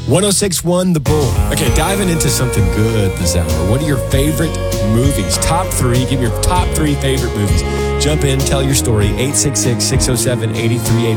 1061 The Bull. Okay, diving into something good this hour. What are your favorite movies? Top three. Give me your top three favorite movies. Jump in, tell your story. 866-607-8380.